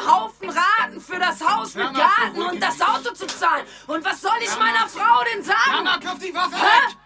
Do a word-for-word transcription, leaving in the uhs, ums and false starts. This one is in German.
Haufen Raten für das Haus mit Garten und das Auto zu zahlen. Und was soll ich meiner Frau denn sagen? Mama, kauf die Waffe Hä? weg!